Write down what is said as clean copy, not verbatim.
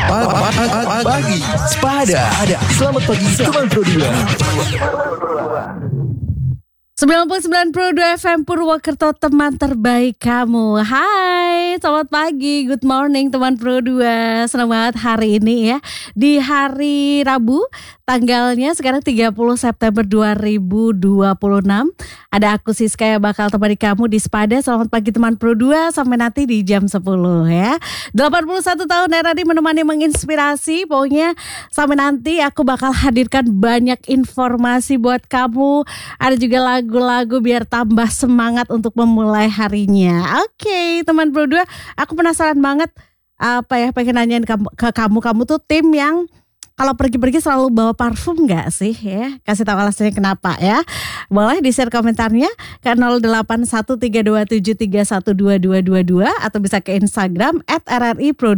Pagi Sepada. Selamat pagi teman Pro 99.2 FM Purwokerto, teman terbaik kamu. Hai, selamat pagi, good morning teman Pro 2. Senang banget hari ini ya, di hari Rabu, tanggalnya sekarang 30 September 2026. Ada aku Siska yang bakal temani kamu di Sepada. Selamat pagi teman Pro 2, sampai nanti di jam 10 ya. 81 tahun RRI menemani menginspirasi. Pokoknya sampai nanti aku bakal hadirkan banyak informasi buat kamu. Ada juga lagu-lagu biar tambah semangat untuk memulai harinya. Oke, teman Pro 2, aku penasaran banget pengen nanyain ke kamu tuh tim yang kalau pergi-pergi selalu bawa parfum gak sih ya? Kasih tahu alasannya kenapa ya. Boleh di-share komentarnya ke 081327312222 atau bisa ke Instagram @rripro